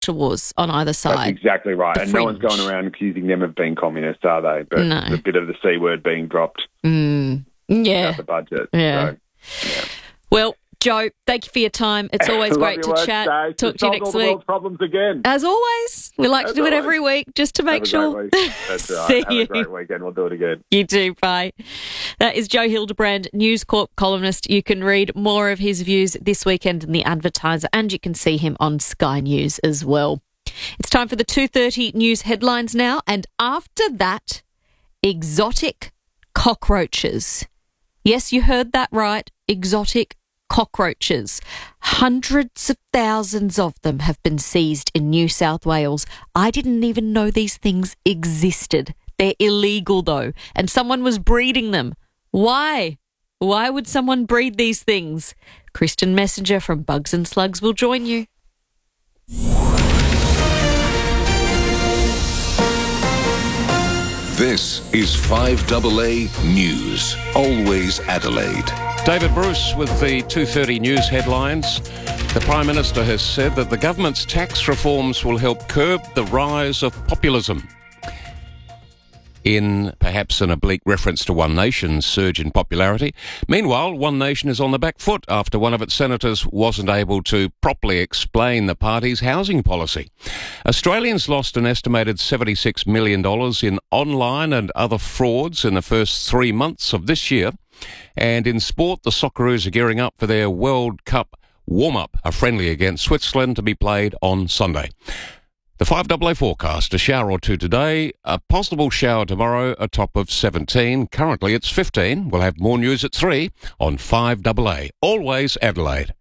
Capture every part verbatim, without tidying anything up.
culture wars on either side. That's exactly right. The and fringe. no one's going around accusing them of being communist, are they? But No. a bit of the C word being dropped Mm. Yeah. out the budget. Yeah. So, yeah. Well, Joe, thank you for your time. It's always Love great your to work, chat. Dave. Talk to you Solve next all the week. world's problems again. As always, we like As to do it always. every week just to make Have a sure. great week. That's right. See Have you. a great weekend. We'll do it again. You too. Bye. That is Joe Hildebrand, News Corp columnist. You can read more of his views this weekend in The Advertiser, and you can see him on Sky News as well. It's time for the two thirty news headlines now, and after that, exotic cockroaches. Yes, you heard that right. Exotic cockroaches. Hundreds of thousands of them have been seized in New South Wales. I didn't even know these things existed. They're illegal, though, and someone was breeding them. Why? Why would someone breed these things? Kristen Messenger from Bugs and Slugs will join you. This is five A A News, always Adelaide. David Bruce with the two thirty news headlines. The Prime Minister has said that the government's tax reforms will help curb the rise of populism. In perhaps an oblique reference to One Nation's surge in popularity. Meanwhile, One Nation is on the back foot after one of its senators wasn't able to properly explain the party's housing policy. Australians lost an estimated seventy-six million dollars in online and other frauds in the first three months of this year. And in sport, the Socceroos are gearing up for their World Cup warm-up, a friendly against Switzerland to be played on Sunday. The five A A forecast, a shower or two today, a possible shower tomorrow, a top of seventeen. Currently it's fifteen. We'll have more news at three on five A A. Always Adelaide.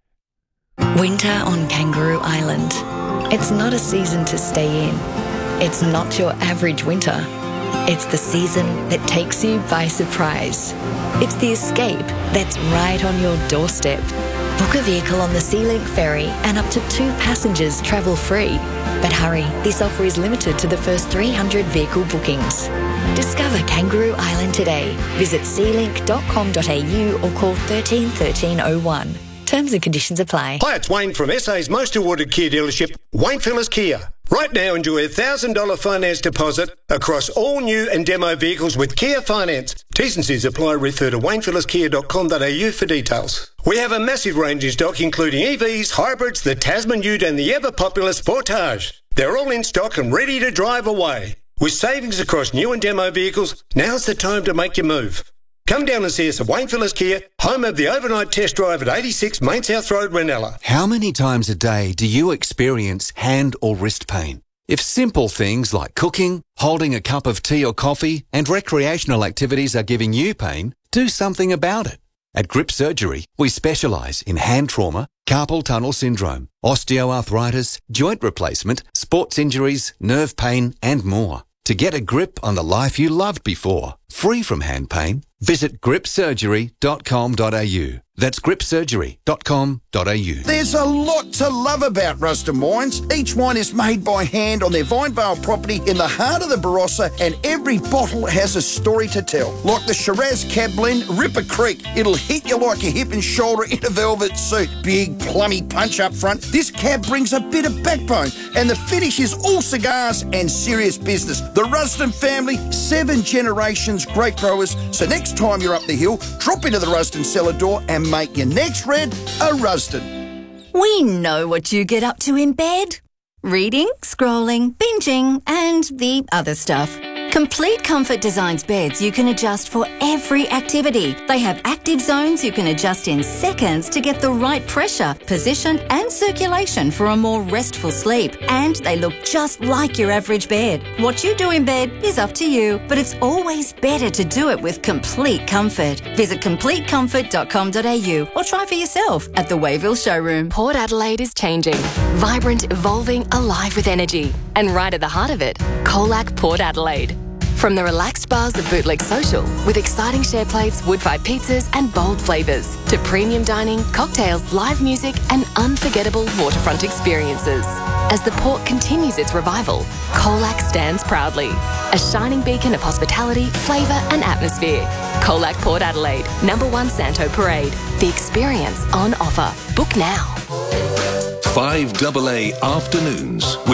Winter on Kangaroo Island. It's not a season to stay in. It's not your average winter. It's the season that takes you by surprise. It's the escape that's right on your doorstep. Book a vehicle on the SeaLink ferry and up to two passengers travel free. But hurry, this offer is limited to the first three hundred vehicle bookings. Discover Kangaroo Island today. Visit sealink dot com dot a u or call thirteen thirteen oh one. Terms and conditions apply. Hi, it's Wayne from S A's most awarded Kia dealership, Wayne Phillips Kia. Right now, enjoy a one thousand dollars finance deposit across all new and demo vehicles with Kia Finance. T's and C's apply. Refer to wayne phillips kia dot com dot a u for details. We have a massive range in stock, including E Vs, hybrids, the Tasman Ute and the ever-popular Sportage. They're all in stock and ready to drive away. With savings across new and demo vehicles, now's the time to make your move. Come down and see us at Wayne Phillips Kia, home of the overnight test drive at eighty-six Main South Road, Ranella. How many times a day do you experience hand or wrist pain? If simple things like cooking, holding a cup of tea or coffee, and recreational activities are giving you pain, do something about it. At Grip Surgery, we specialise in hand trauma, carpal tunnel syndrome, osteoarthritis, joint replacement, sports injuries, nerve pain, and more. To get a grip on the life you loved before, free from hand pain, visit grip surgery dot com dot a u. That's grip surgery dot com dot a u. There's a lot to love about Ruston Wines. Each wine is made by hand on their Vinevale property in the heart of the Barossa, and every bottle has a story to tell. Like the Shiraz Cab Blend, Ripper Creek. It'll hit you like a hip and shoulder in a velvet suit. Big, plummy punch up front. This cab brings a bit of backbone, and the finish is all cigars and serious business. The Ruston family, seven generations, great growers. So next time you're up the hill, drop into the Ruston cellar door and make your next red a Ruston. We know what you get up to in bed. Reading, scrolling, binging, and the other stuff. Complete Comfort designs beds you can adjust for every activity. They have active zones you can adjust in seconds to get the right pressure, position, and circulation for a more restful sleep. And they look just like your average bed. What you do in bed is up to you, but it's always better to do it with Complete Comfort. Visit complete comfort dot com dot a u or try for yourself at the Wayville showroom. Port Adelaide is changing. Vibrant, evolving, alive with energy. And right at the heart of it, Colac Port Adelaide. From the relaxed bars of Bootleg Social, with exciting share plates, wood-fired pizzas and bold flavours, to premium dining, cocktails, live music and unforgettable waterfront experiences. As the port continues its revival, Colac stands proudly. A shining beacon of hospitality, flavour and atmosphere. Colac Port Adelaide, number one Santo Parade. The experience on offer. Book now. five A A Afternoons with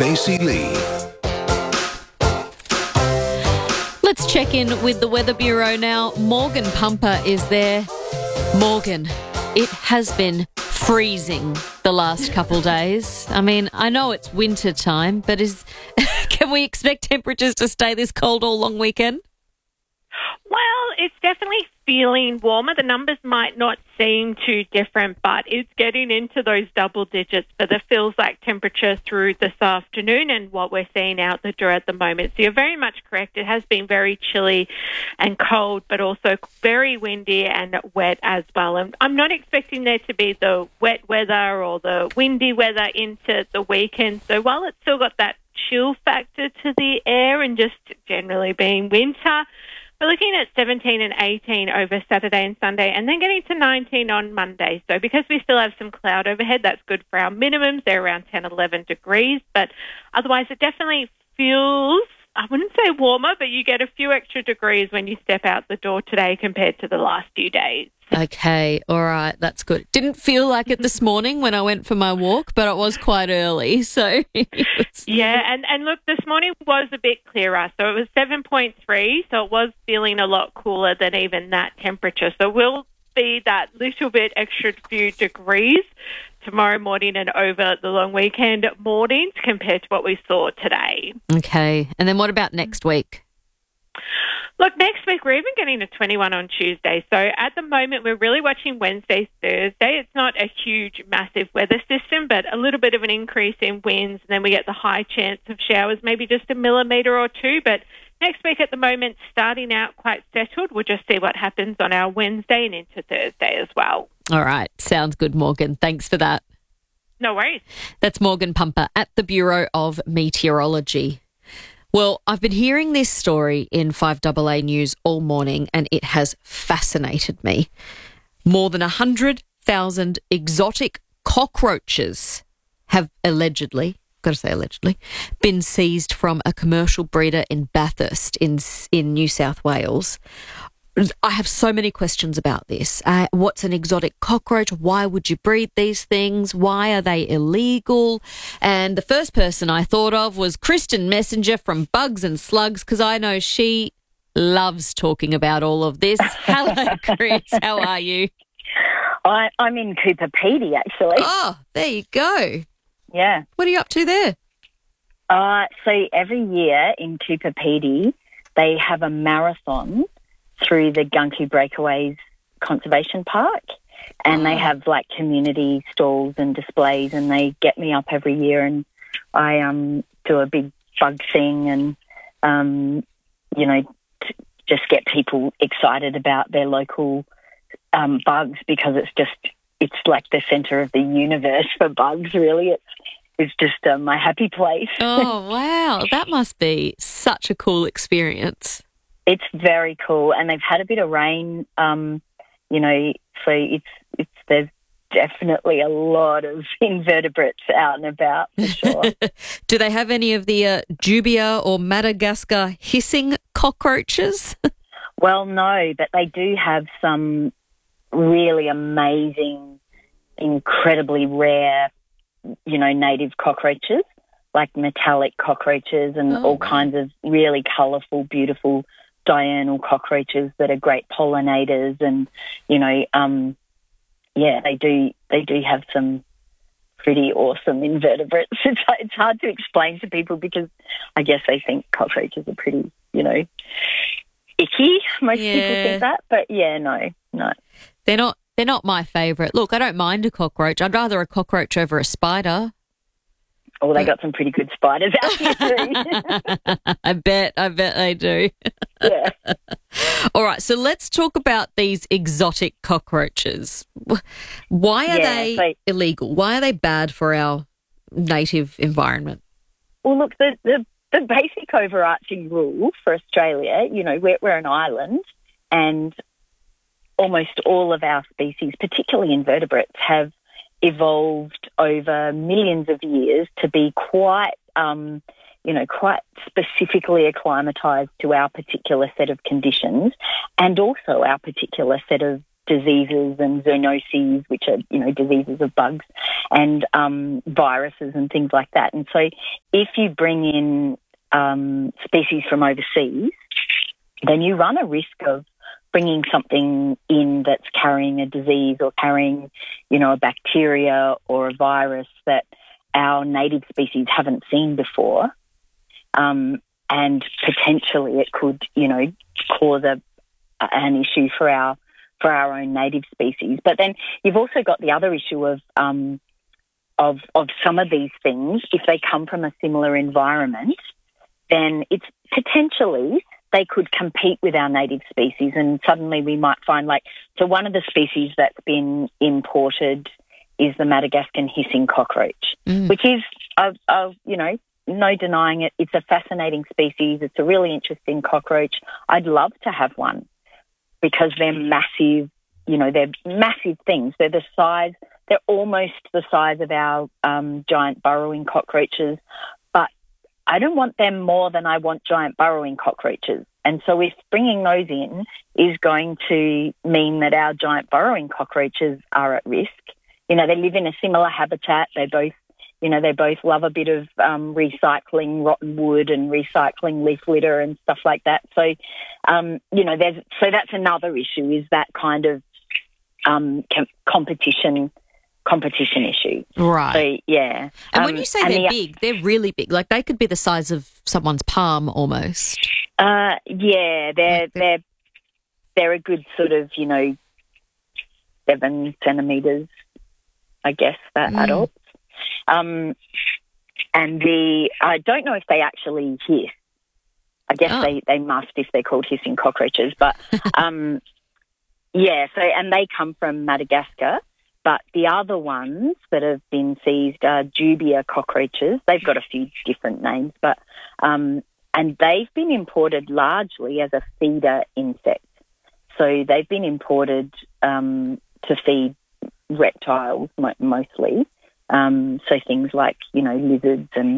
Stacey Lee. Let's check in with the Weather Bureau now. Morgan Pumper is there. Morgan, it has been freezing the last couple days. I mean, I know it's winter time, but is can we expect temperatures to stay this cold all long weekend? Well, it's definitely feeling warmer. The numbers might not seem too different, but it's getting into those double digits for the feels like temperature through this afternoon and what we're seeing out the door at the moment. So you're very much correct. It has been very chilly and cold, but also very windy and wet as well. And I'm not expecting there to be the wet weather or the windy weather into the weekend. So while it's still got that chill factor to the air and just generally being winter, we're looking at seventeen and eighteen over Saturday and Sunday and then getting to nineteen on Monday. So because we still have some cloud overhead, that's good for our minimums. They're around ten, eleven degrees. But otherwise, it definitely feels, I wouldn't say warmer, but you get a few extra degrees when you step out the door today compared to the last few days. Okay, all right, that's good. Didn't feel like it this morning when I went for my walk, but it was quite early, so... Yeah, and, and look, this morning was a bit clearer, so it was seven point three, so it was feeling a lot cooler than even that temperature. So we'll be that little bit extra few degrees tomorrow morning and over the long weekend mornings compared to what we saw today. Okay, and then what about next week? Look, next week we're even getting to twenty-one on Tuesday. So at the moment we're really watching Wednesday, Thursday. It's not a huge, massive weather system, but a little bit of an increase in winds. And then we get the high chance of showers, maybe just a millimetre or two. But next week at the moment, starting out quite settled. We'll just see what happens on our Wednesday and into Thursday as well. All right. Sounds good, Morgan. Thanks for that. No worries. That's Morgan Pumper at the Bureau of Meteorology. Well, I've been hearing this story in five A A News all morning and it has fascinated me. More than one hundred thousand exotic cockroaches have allegedly, got to say allegedly, been seized from a commercial breeder in Bathurst in in New South Wales. I have so many questions about this. Uh, what's an exotic cockroach? Why would you breed these things? Why are they illegal? And the first person I thought of was Kristen Messenger from Bugs and Slugs, because I know she loves talking about all of this. Hello, Chris. How are you? I, I'm in Cooper Pedy, actually. Oh, there you go. Yeah. What are you up to there? Uh, so every year in Cooper Pedy, they have a marathon through the Gunku Breakaways Conservation Park, and oh. they have like community stalls and displays, and they get me up every year, and I um do a big bug thing, and um you know t- just get people excited about their local um, bugs, because it's just it's like the centre of the universe for bugs. Really, it's it's just uh, my happy place. Oh wow, that must be such a cool experience. It's very cool, and they've had a bit of rain, um, you know, so it's it's there's definitely a lot of invertebrates out and about, for sure. Do they have any of the uh, Jubia or Madagascar hissing cockroaches? Well, no, but they do have some really amazing, incredibly rare, you know, native cockroaches, like metallic cockroaches and oh. all kinds of really colourful, beautiful diurnal cockroaches that are great pollinators, and you know, um, yeah, they do they do have some pretty awesome invertebrates. It's it's hard to explain to people because I guess they think cockroaches are pretty, you know, icky. Most yeah. people think that, but yeah, no, no, they're not. They're not my favourite. Look, I don't mind a cockroach. I'd rather a cockroach over a spider. Oh, they got some pretty good spiders out here too. I bet, I bet they do. Yeah. All right, so let's talk about these exotic cockroaches. Why are yeah, they so, illegal? Why are they bad for our native environment? Well, look, the, the, the basic overarching rule for Australia, you know, we're, we're an island, and almost all of our species, particularly invertebrates, have evolved over millions of years to be quite, um, you know, quite specifically acclimatised to our particular set of conditions, and also our particular set of diseases and zoonoses, which are, you know, diseases of bugs, and um, viruses and things like that. And so if you bring in um, species from overseas, then you run a risk of bringing something in that's carrying a disease or carrying, you know, a bacteria or a virus that our native species haven't seen before. Um, and potentially it could, you know, cause a, an issue for our for our own native species. But then you've also got the other issue of um, of of some of these things. If they come from a similar environment, then it's potentially they could compete with our native species, and suddenly we might find, like, so one of the species that's been imported is the Madagascan hissing cockroach, mm. which is, uh, uh, you know, no denying it, it's a fascinating species. It's a really interesting cockroach. I'd love to have one because they're massive, you know, they're massive things. They're the size, they're almost the size of our um, giant burrowing cockroaches, but I don't want them more than I want giant burrowing cockroaches. And so if bringing those in is going to mean that our giant burrowing cockroaches are at risk, you know, they live in a similar habitat. They both, you know, they both love a bit of um, recycling rotten wood and recycling leaf litter and stuff like that. So, um, you know, there's so that's another issue, is that kind of um, com- competition competition issue. Right. So, yeah. And um, when you say they're the, big, they're really big. Like they could be the size of someone's palm almost. Uh, yeah, they're they're they're a good sort of, you know, seven centimetres, I guess, for mm. adults. Um, and the I don't know if they actually hiss. I guess oh. they, they must if they're called hissing cockroaches. But um, yeah, so and they come from Madagascar. But the other ones that have been seized are dubia cockroaches. They've got a few different names, but um, and they've been imported largely as a feeder insect. So they've been imported um, to feed reptiles mo- mostly. Um, so things like, you know, lizards and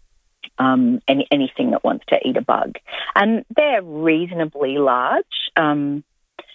um, any, anything that wants to eat a bug. And they're reasonably large. Um,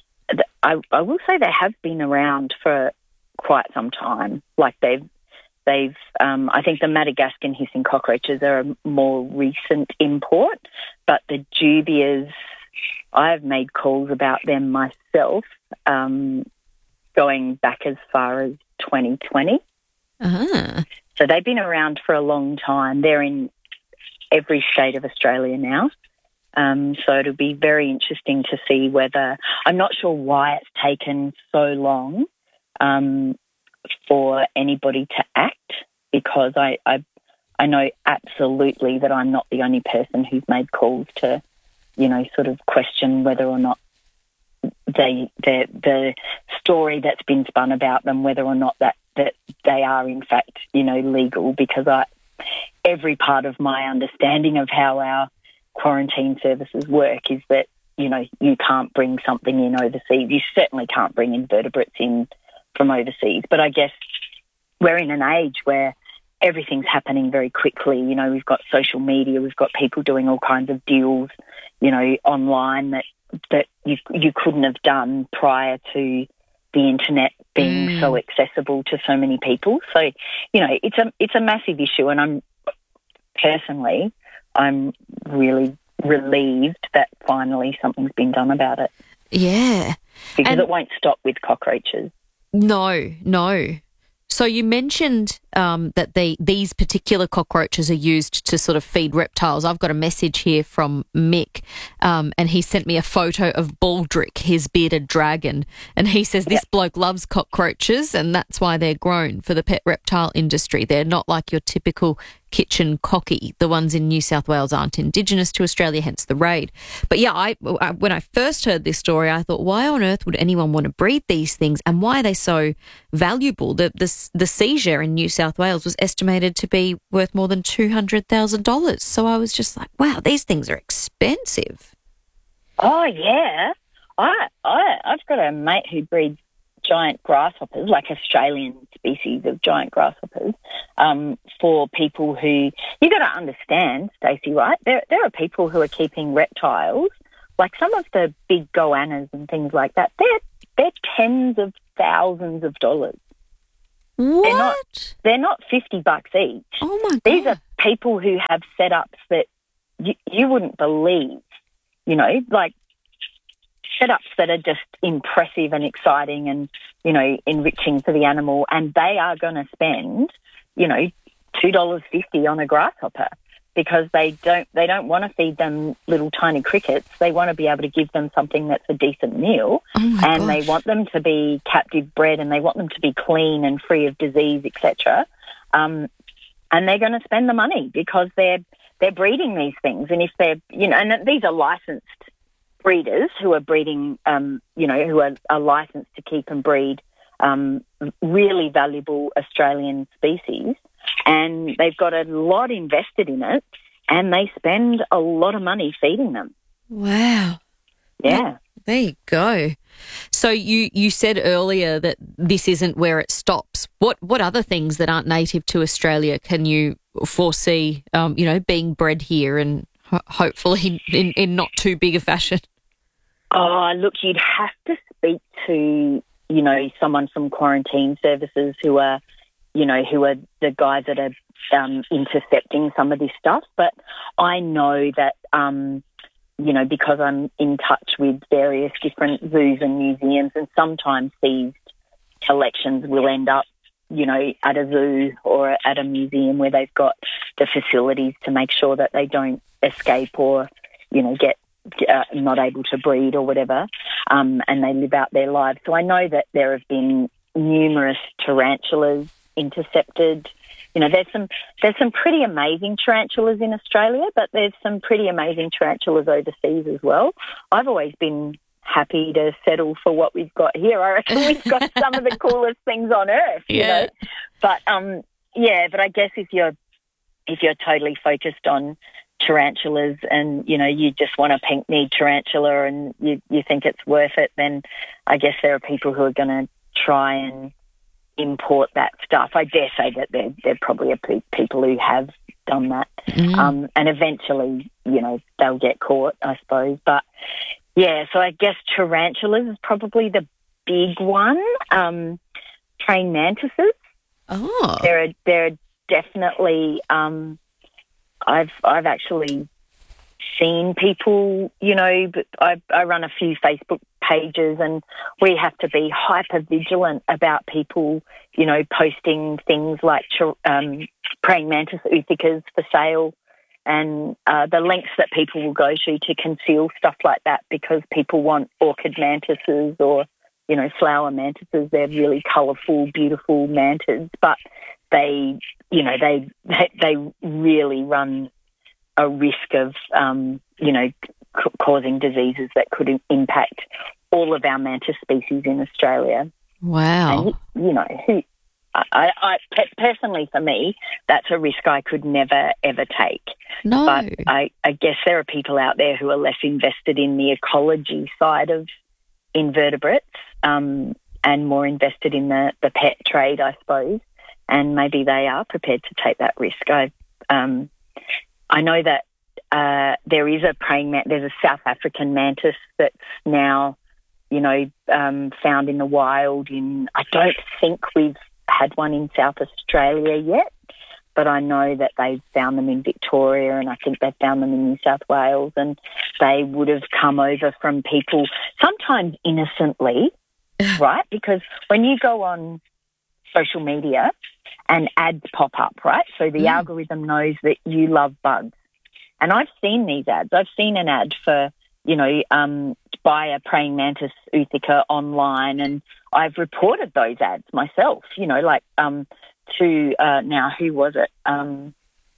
I, I will say they have been around for quite some time. Like they've, they've. Um, I think the Madagascan hissing cockroaches are a more recent import, but the dubias, I've made calls about them myself, um, going back as far as twenty twenty. Uh-huh. So they've been around for a long time. They're in every state of Australia now. Um, so it'll be very interesting to see whether, I'm not sure why it's taken so long um, for anybody to act, because I, I I know absolutely that I'm not the only person who's made calls to, you know, sort of question whether or not they the the story that's been spun about them, whether or not that, that they are in fact, you know, legal, because I every part of my understanding of how our quarantine services work is that, you know, you can't bring something in overseas. You certainly can't bring invertebrates in from overseas. But I guess we're in an age where everything's happening very quickly. You know, we've got social media, we've got people doing all kinds of deals, you know, online that that you you couldn't have done prior to the internet being mm. so accessible to so many people. So, you know, it's a it's a massive issue, and I'm personally I'm really relieved that finally something's been done about it. Yeah. Because and it won't stop with cockroaches. No, no. So you mentioned um, that the, these particular cockroaches are used to sort of feed reptiles. I've got a message here from Mick, um, and he sent me a photo of Baldric, his bearded dragon, and he says this yep. bloke loves cockroaches, and that's why they're grown for the pet reptile industry. They're not like your typical kitchen cocky. The ones in New South Wales aren't Indigenous to Australia, hence the raid. But yeah, I, I when I first heard this story, I thought, why on earth would anyone want to breed these things, and why are they so valuable? The the, the seizure in New South Wales was estimated to be worth more than two hundred thousand dollars. So I was just like, wow, these things are expensive. Oh, yeah. I, I, I've got a mate who breeds giant grasshoppers, like Australian species of giant grasshoppers, um, for people who, you got to understand, Stacey, right? There, there are people who are keeping reptiles, like some of the big goannas and things like that. They're they're tens of thousands of dollars. What? They're not, they're not fifty bucks each. Oh, my God. These are people who have setups that you, you wouldn't believe, you know, like setups that are just impressive and exciting and, you know, enriching for the animal, and they are going to spend, you know, two dollars fifty on a grasshopper because they don't they don't want to feed them little tiny crickets. They want to be able to give them something that's a decent meal, oh my and gosh. they want them to be captive bred, and they want them to be clean and free of disease, et cetera. Um, and they're going to spend the money because they're they're breeding these things, and if they're you know, and these are licensed breeders who are breeding, um, you know, who are, are licensed to keep and breed um, really valuable Australian species. And they've got a lot invested in it, and they spend a lot of money feeding them. Wow. Yeah. There you go. So you, you said earlier that this isn't where it stops. What what other things that aren't native to Australia can you foresee, um, you know, being bred here and ho- hopefully in, in not too big a fashion? Oh, look, you'd have to speak to, you know, someone from quarantine services who are, you know, who are the guys that are um, intercepting some of this stuff. But I know that, um, you know, because I'm in touch with various different zoos and museums, and sometimes these collections will end up, you know, at a zoo or at a museum where they've got the facilities to make sure that they don't escape or, you know, get uh, not able to breed or whatever, um, and they live out their lives. So I know that there have been numerous tarantulas intercepted. You know, there's some there's some pretty amazing tarantulas in Australia, but there's some pretty amazing tarantulas overseas as well. I've always been happy to settle for what we've got here. I reckon we've got some of the coolest things on earth, you Yeah. know. But um, yeah, but I guess if you're if you're totally focused on tarantulas and, you know, you just want a pink-kneed tarantula and you you think it's worth it, then I guess there are people who are going to try and import that stuff. I dare say that there there probably are pe- people who have done that, Mm. um, and eventually, you know, they'll get caught, I suppose. But yeah, so I guess tarantulas is probably the big one. Um, praying mantises. Oh, There are there are definitely. Um, I've I've actually seen people, you know, but I, I run a few Facebook pages, and we have to be hyper vigilant about people, you know, posting things like um, praying mantis oothicas for sale, and uh, the lengths that people will go to to conceal stuff like that because people want orchid mantises or, you know, flower mantises. They're really colourful, beautiful mantids, but they, you know, they they, they really run a risk of, um, you know, c- causing diseases that could im- impact all of our mantis species in Australia. wow. And, you know, who, I, I, pe- personally for me, that's a risk I could never, ever take. No. But I, I guess there are people out there who are less invested in the ecology side of invertebrates um, and more invested in the, the pet trade, I suppose, and maybe they are prepared to take that risk. I um, I know that uh, there is a praying man- there's a South African mantis that's now, you know, um, found in the wild. In I don't think we've had one in South Australia yet, but I know that they've found them in Victoria, and I think they've found them in New South Wales, and they would have come over from people, sometimes innocently, right? Because when you go on social media and ads pop up, right? So the Mm. algorithm knows that you love bugs. And I've seen these ads. I've seen an ad for, you know, um, buy a praying mantis oothica online, and I've reported those ads myself, you know, like um, to, uh, now, who was it? Um,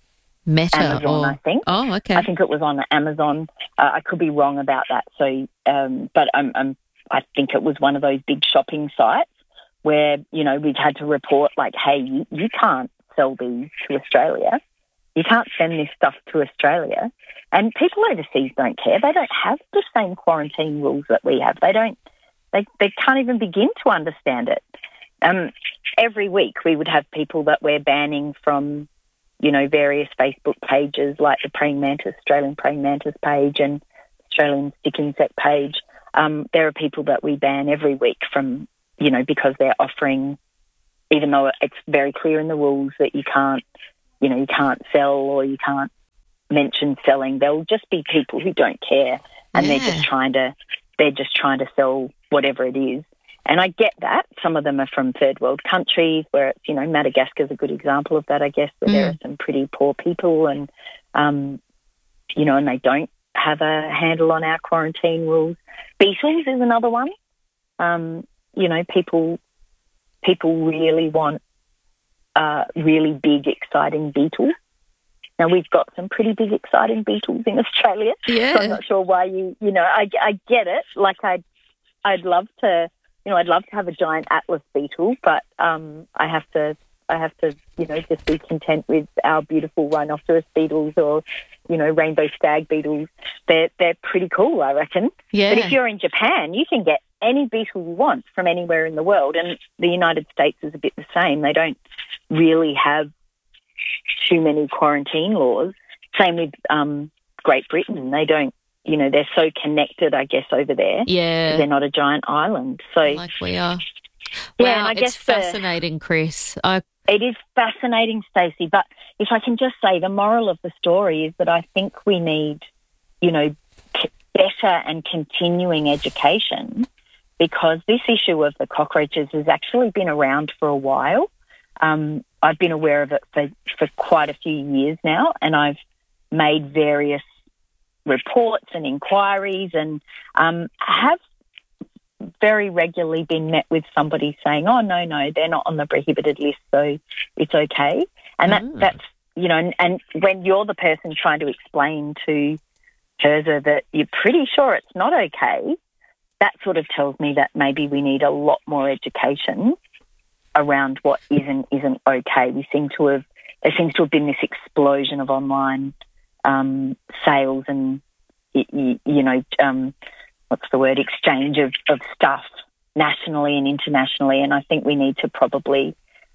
Meta. Amazon, or, I think. Oh, okay. I think it was on Amazon. Uh, I could be wrong about that. So, um, but I'm, I'm, I think it was one of those big shopping sites where, you know, we've had to report like, hey, you, you can't sell these to Australia. You can't send this stuff to Australia. And people overseas don't care. They don't have the same quarantine rules that we have. They don't, they, they can't even begin to understand it. Um, every week we would have people that we're banning from, you know, various Facebook pages like the Praying Mantis, Australian Praying Mantis page and Australian Stick Insect page. um, there are people that we ban every week from, you know, because they're offering, even though it's very clear in the rules that you can't, you know, you can't sell or you can't mention selling. There'll just be people who don't care, and Yeah. they're just trying to, they're just trying to sell whatever it is. And I get that. Some of them are from third world countries where it's, you know, Madagascar's a good example of that, I guess, where Mm. there are some pretty poor people and, um, you know, and they don't have a handle on our quarantine rules. Beetles is another one. Um, you know, people people really want uh, really big, exciting beetles. Now, we've got some pretty big, exciting beetles in Australia. Yeah. So I'm not sure why you, you know, I, I get it. Like, I'd, I'd love to, you know, I'd love to have a giant Atlas beetle, but um, I have to, I have to, you know, just be content with our beautiful rhinoceros beetles or, you know, rainbow stag beetles. They're, they're pretty cool, I reckon. Yeah. But if you're in Japan, you can get any beetle you want from anywhere in the world, and the United States is a bit the same. They don't really have too many quarantine laws. Same with um, Great Britain. They don't, you know, they're so connected, I guess, over there. Yeah. They're not a giant island. So, Like we are. yeah, Wow, and I it's guess the- fascinating, Chris. I it is fascinating, Stacey. But if I can just say, the moral of the story is that I think we need, you know, c- better and continuing education, because this issue of the cockroaches has actually been around for a while. Um, I've been aware of it for, for quite a few years now, and I've made various reports and inquiries, and um, have very regularly been met with somebody saying, oh, no, no, they're not on the prohibited list, so it's okay. And that, Mm. that's, you know, and, and when you're the person trying to explain to HIRSA that you're pretty sure it's not okay, that sort of tells me that maybe we need a lot more education around what is and isn't okay. We seem to have, there seems to have been this explosion of online um, sales and, y- y- you know, um, what's the word, exchange of, of stuff nationally and internationally. And I think we need to probably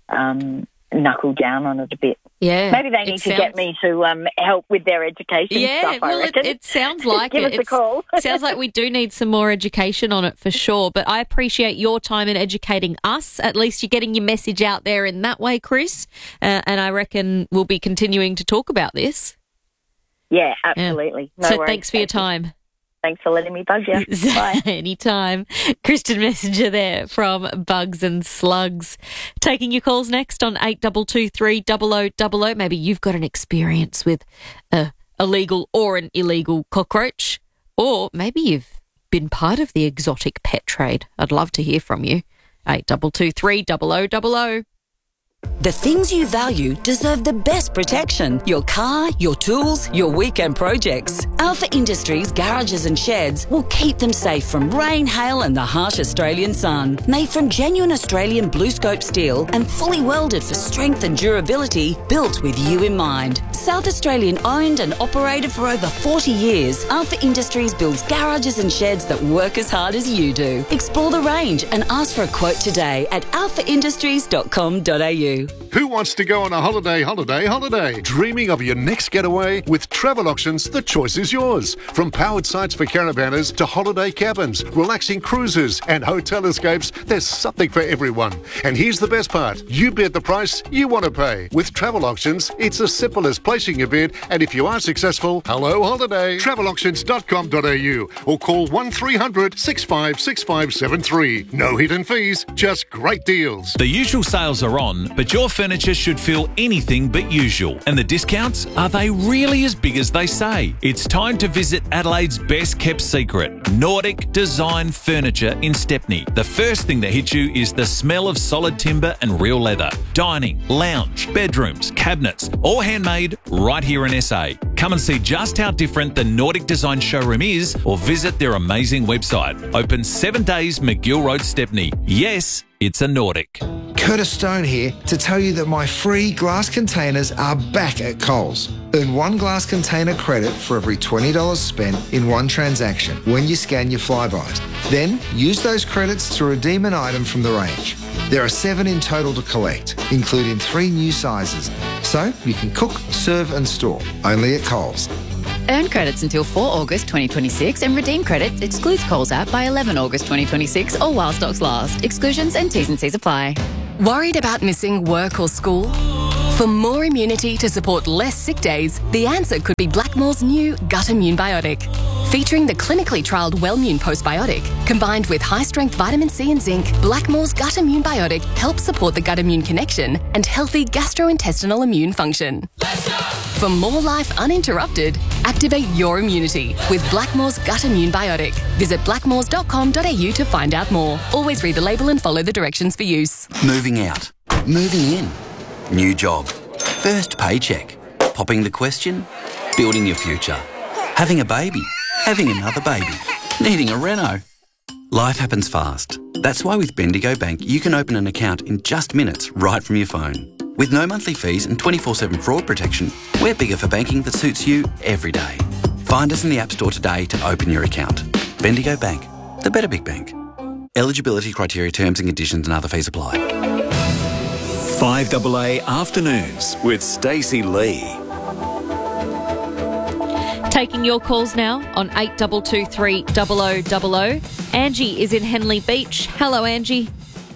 um, knuckle down on it a bit. Yeah. Maybe they it need to sounds- get me to um, help with their education Yeah, stuff, I well, it, reckon. it sounds like Give it. us a It's- call. sounds like we do need some more education on it for sure. But I appreciate your time in educating us. At least you're getting your message out there in that way, Chris. Uh, and I reckon we'll be continuing to talk about this. Yeah, absolutely. No so worries. thanks for your Thank you. time. Thanks for letting me bug you. Bye. Anytime. Kristen Messenger there from Bugs and Slugs. Taking your calls next on eight two two three double oh double oh. Maybe you've got an experience with a illegal or an illegal cockroach, or maybe you've been part of the exotic pet trade. I'd love to hear from you. eight two two three double oh double oh. The things you value deserve the best protection. Your car, your tools, your weekend projects. Alpha Industries garages and sheds will keep them safe from rain, hail and the harsh Australian sun. Made from genuine Australian blue scope steel and fully welded for strength and durability, built with you in mind. South Australian owned and operated for over forty years, Alpha Industries builds garages and sheds that work as hard as you do. Explore the range and ask for a quote today at alpha industries dot com dot a u. Who wants to go on a holiday, holiday, holiday? Dreaming of your next getaway? With Travel Auctions, the choice is yours. From powered sites for caravanners to holiday cabins, relaxing cruises and hotel escapes, there's something for everyone. And here's the best part. You bid the price you want to pay. With Travel Auctions, it's as simple as placing a bid, and if you are successful, hello holiday. travel auctions dot com dot a u or call one three hundred six five six five seven three. No hidden fees, just great deals. The usual sales are on, but your furniture should feel anything but usual. And the discounts, are they really as big as they say? It's time to visit Adelaide's best kept secret, Nordic Design Furniture in Stepney. The first thing that hits you is the smell of solid timber and real leather. Dining, lounge, bedrooms, cabinets, all handmade right here in S A. Come and see just how different the Nordic Design showroom is, or visit their amazing website. Open seven days, McGill Road, Stepney. Yes, it's a Nordic. Curtis Stone here to tell you that my free glass containers are back at Coles. Earn one glass container credit for every twenty dollars spent in one transaction when you scan your Flybys. Then use those credits to redeem an item from the range. There are seven in total to collect, including three new sizes. So you can cook, serve and store, only at Coles. Earn credits until four August twenty twenty-six and redeem credits excludes Coles app by eleven August twenty twenty-six or while stocks last. Exclusions and T's and C's apply. Worried about missing work or school? For more immunity to support less sick days, the answer could be Blackmore's new Gut Immune Biotic. Featuring the clinically trialled Wellmune Postbiotic, combined with high-strength vitamin C and zinc, Blackmore's Gut Immune Biotic helps support the gut-immune connection and healthy gastrointestinal immune function. For more life uninterrupted, activate your immunity with Blackmore's Gut Immune Biotic. Visit blackmores dot com dot a u to find out more. Always read the label and follow the directions for use. Moving out. Moving in. New job. First paycheck. Popping the question. Building your future. Having a baby. Having another baby. Needing a reno. Life happens fast. That's why with Bendigo Bank you can open an account in just minutes right from your phone. With no monthly fees and twenty-four seven fraud protection, we're bigger for banking that suits you every day. Find us in the App Store today to open your account. Bendigo Bank. The better big bank. Eligibility criteria, terms and conditions and other fees apply. five A A Afternoons with Stacey Lee. Taking your calls now on eight two two three double oh double oh. Angie is in Henley Beach. Hello, Angie.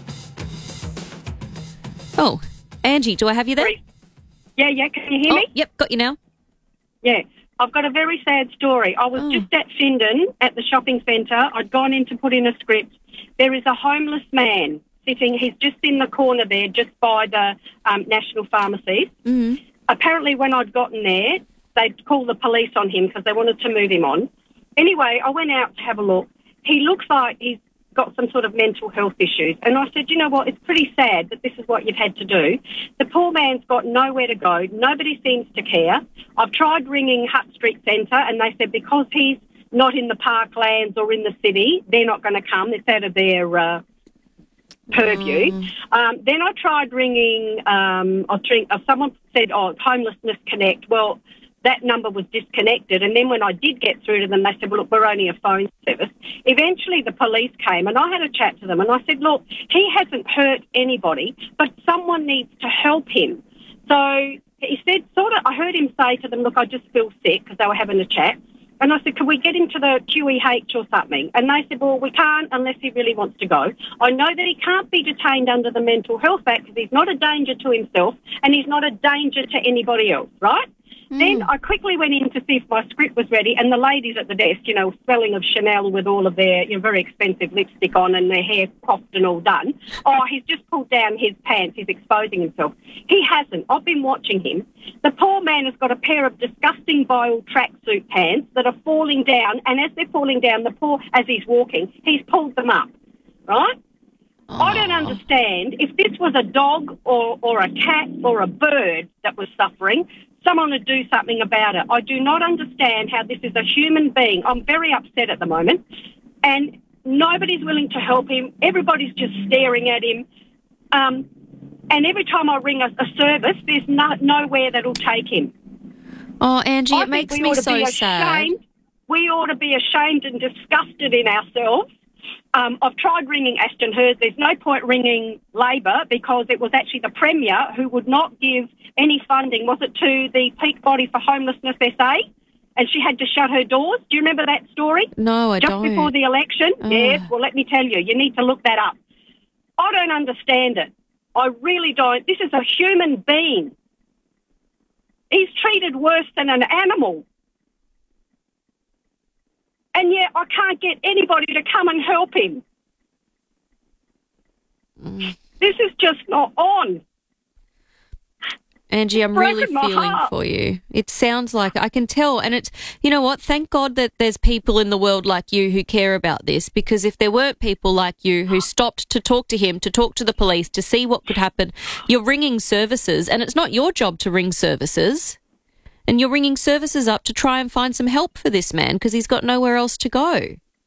Oh, Angie, do I have you there? Yeah, yeah, can you hear oh, me? Yep, got you now. Yeah, I've got a very sad story. I was Oh. just at Findon at the shopping centre. I'd gone in to put in a script. There is a homeless man sitting, he's just in the corner there, just by the um, National Pharmacies. Mm-hmm. Apparently when I'd gotten there, they'd called the police on him because they wanted to move him on. Anyway, I went out to have a look. He looks like he's got some sort of mental health issues. And I said, you know what, it's pretty sad that this is what you've had to do. The poor man's got nowhere to go. Nobody seems to care. I've tried ringing Hutt Street Centre and they said because he's not in the parklands or in the city, they're not going to come. It's out of their uh, purview. Mm. Um, then I tried ringing, um, I tri- uh, someone said, oh, Homelessness Connect. Well, that number was disconnected. And then when I did get through to them, they said, well, look, we're only a phone service. Eventually the police came and I had a chat to them and I said, look, he hasn't hurt anybody, but someone needs to help him. So he said, sort of, I heard him say to them, look, I just feel sick, because they were having a chat. And I said, can we get him to the Q E H or something? And they said, well, we can't unless he really wants to go. I know that he can't be detained under the Mental Health Act because he's not a danger to himself and he's not a danger to anybody else, right? Mm. Then I quickly went in to see if my script was ready, and the ladies at the desk, you know, smelling of Chanel with all of their, you know, very expensive lipstick on and their hair coiffed and all done. Oh, he's just pulled down his pants. He's exposing himself. He hasn't. I've been watching him. The poor man has got a pair of disgusting vile tracksuit pants that are falling down, and as they're falling down, the poor, as he's walking, he's pulled them up, right? Oh. I don't understand. If this was a dog or, or a cat or a bird that was suffering, someone would do something about it. I do not understand how this is a human being. I'm very upset at the moment, and nobody's willing to help him. Everybody's just staring at him. Um, and every time I ring a, a service, there's no, nowhere that'll take him. Oh, Angie, I it makes we me ought to so be sad. ashamed. We ought to be ashamed and disgusted in ourselves. Um, I've tried ringing Ashton Hurst. There's no point ringing Labor because it was actually the Premier who would not give any funding. Was it to the Peak Body for Homelessness S A? And she had to shut her doors. Do you remember that story? No, I Just don't. Just before the election? Oh. Yes. Well, let me tell you, you need to look that up. I don't understand it. I really don't. This is a human being. He's treated worse than an animal. And yet I can't get anybody to come and help him. Mm. This is just not on. Angie, I'm Broken really my feeling heart. for you. It sounds like, I can tell, and it's, you know what, thank God that there's people in the world like you who care about this, because if there weren't people like you who stopped to talk to him, to talk to the police, to see what could happen, you're ringing services, and it's not your job to ring services, and you're ringing services up to try and find some help for this man because he's got nowhere else to go.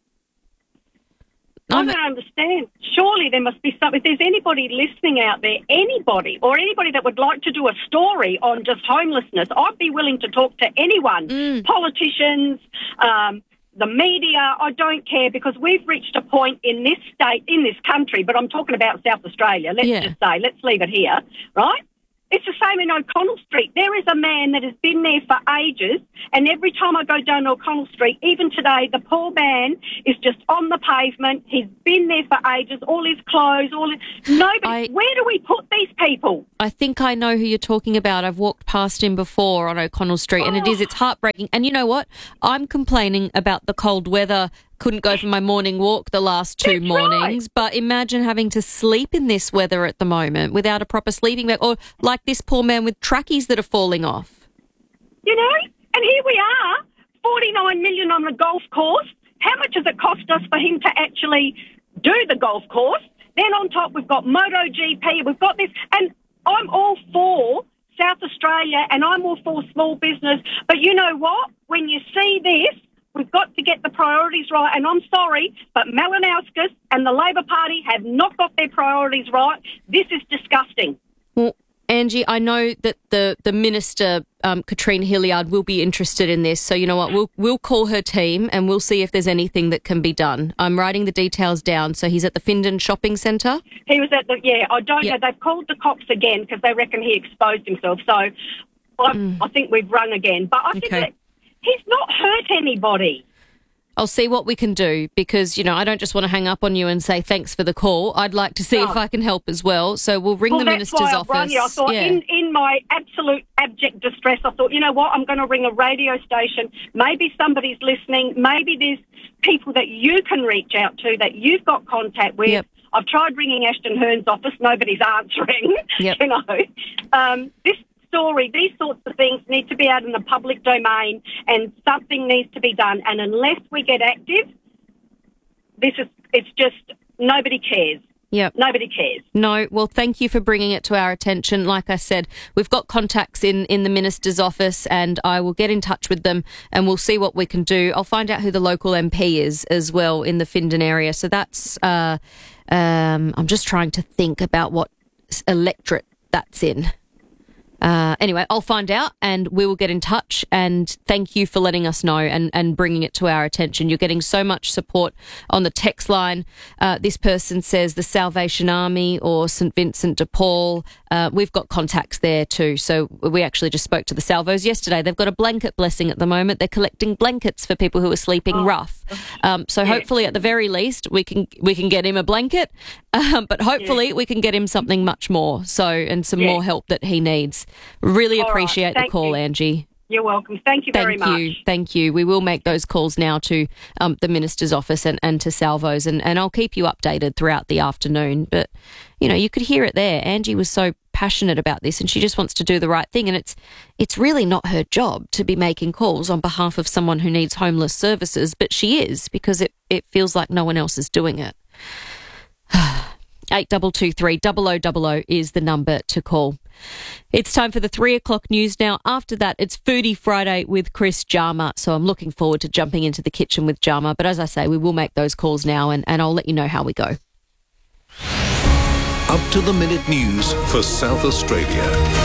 I don't understand. Surely there must be something. If there's anybody listening out there, anybody, or anybody that would like to do a story on just homelessness, I'd be willing to talk to anyone. Mm. Politicians, um, the media, I don't care, because we've reached a point in this state, in this country, but I'm talking about South Australia, let's Yeah. just say, let's leave it here, right? It's the same in O'Connell Street. There is a man that has been there for ages, And every time I go down O'Connell Street, even today, the poor man is just on the pavement. He's been there for ages, all his clothes, all his... Nobody... I, where do we put these people? I think I know who you're talking about. I've walked past him before on O'Connell Street, and it is, it's heartbreaking. And you know what? I'm complaining about the cold weather. Couldn't go for my morning walk the last two That's mornings, right. but imagine having to sleep in this weather at the moment without a proper sleeping bag, or like this poor man with trackies that are falling off. You know? And here we are, forty-nine million on the golf course. How much does it cost us for him to actually do the golf course? Then on top, we've got MotoGP, we've got this, and I'm all for South Australia and I'm all for small business. But you know what? When you see this, we've got to get the priorities right. And I'm sorry, but Malinowskis and the Labor Party have not got their priorities right. This is disgusting. Well, Angie, I know that the, the Minister, um, Katrina Hilliard, will be interested in this. So you know what? We'll we'll call her team and we'll see if there's anything that can be done. I'm writing the details down. So he's at the Findon Shopping Centre? He was at the, yeah, I don't Yep. know. They've called the cops again because they reckon he exposed himself. So I, Mm. I think we've rung again. But I think Okay. that he's not hurt anybody. I'll see what we can do because, you know, I don't just want to hang up on you and say thanks for the call. I'd like to see No. if I can help as well. So we'll ring well, the that's Minister's why I office. rung you. I thought yeah. in, in my absolute abject distress, I thought, you know what, I'm going to ring a radio station. Maybe somebody's listening. Maybe there's people that you can reach out to that you've got contact with. Yep. I've tried ringing Ashton Hearn's office. Nobody's answering. Yep. You know, um, this story, these sorts of things need to be out in the public domain and something needs to be done. And unless we get active, this is, it's just, nobody cares. Yep. Nobody cares. No, well, thank you for bringing it to our attention. Like I said, we've got contacts in, in the Minister's office and I will get in touch with them and we'll see what we can do. I'll find out who the local M P is as well in the Findon area. So that's, uh, um, I'm just trying to think about what electorate that's in. Uh, anyway, I'll find out and we will get in touch and thank you for letting us know and, and bringing it to our attention. You're getting so much support on the text line. Uh, this person says the Salvation Army or St Vincent de Paul. Uh, we've got contacts there too. So we actually just spoke to the Salvos yesterday. They've got a blanket blessing at the moment. They're collecting blankets for people who are sleeping Oh. rough. Um, so hopefully at the very least we can we can get him a blanket, um, but hopefully Yeah. we can get him something much more. So and some Yeah. more help that he needs. Really All right. appreciate the Thank call, you. Angie. You're welcome. Thank you very Thank much. you. Thank you. We will make those calls now to um, the Minister's office and, and to Salvos, and, and I'll keep you updated throughout the afternoon. But, you know, you could hear it there. Angie was so passionate about this and she just wants to do the right thing. And it's it's really not her job to be making calls on behalf of someone who needs homeless services, but she is because it, it feels like no one else is doing it. eight two two three, double oh double oh is the number to call. It's time for the three o'clock news now. After that, it's Foodie Friday with Chris Jarma. So I'm looking forward to jumping into the kitchen with Jarma. But as I say, we will make those calls now and, and I'll let you know how we go. Up to the minute news for South Australia.